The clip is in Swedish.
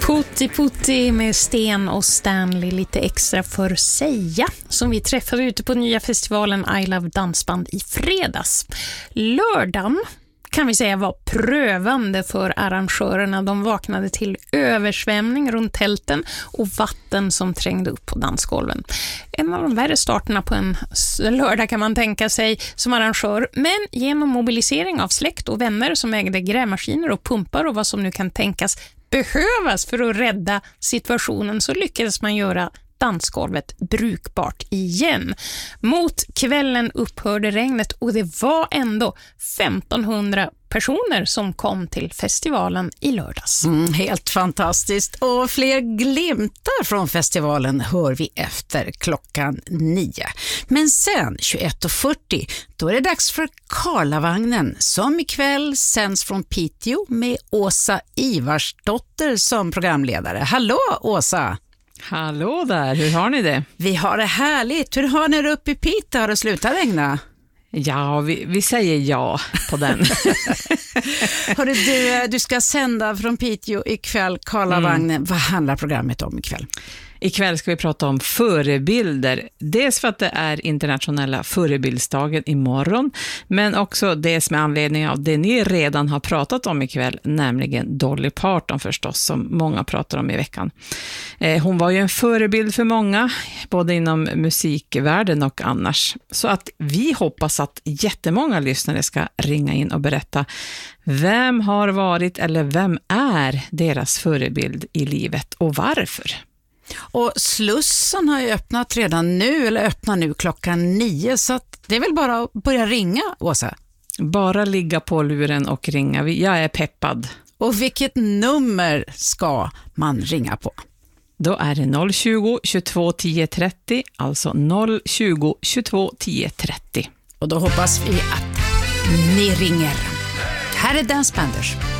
Tutti Putti med Sten och Stanley, lite extra för Seja, som vi träffade ute på nya festivalen I Love Dansband i fredags. Lördagen kan vi säga var prövande för arrangörerna. De vaknade till översvämning runt tälten och vatten som trängde upp på dansgolven. En av de värre starterna på en lördag kan man tänka sig som arrangör. Men genom mobilisering av släkt och vänner som ägde grävmaskiner och pumpar och vad som nu kan tänkas behövas för att rädda situationen, så lyckades man göra dansgolvet brukbart igen. Mot kvällen upphörde regnet och det var ändå 1500 personer som kom till festivalen i lördags. Helt fantastiskt. Och fler glimtar från festivalen hör vi efter klockan 9. Men sen 21:40 då är det dags för Karlavagnen som ikväll sänds från Piteå med Åsa Ivarsdotter som programledare. Hallå Åsa! Hallå där, hur har ni det? Vi har det härligt. Hur har ni det uppe i Piteå? Har det slutat regna? Ja, vi säger ja på den. Hörru, du ska sända från Piteå ikväll, Karlavagnen. Vad handlar programmet om ikväll? Ikväll ska vi prata om förebilder. Dels för att det är internationella förebildsdagen imorgon, men också dels med anledning av det ni redan har pratat om ikväll, nämligen Dolly Parton förstås, som många pratar om i veckan. Hon var ju en förebild för många, både inom musikvärlden och annars. Så att vi hoppas att jättemånga lyssnare ska ringa in och berätta vem har varit eller vem är deras förebild i livet och varför. Och Slussen har ju öppnat redan nu, eller öppnar nu klockan 9, så att det är väl bara att börja ringa, Åsa? Bara ligga på luren och ringa. Jag är peppad. Och vilket nummer ska man ringa på? Då är det 020 22 10 30, alltså 020 22 10 30. Och då hoppas vi att ni ringer. Här är Dance Banders.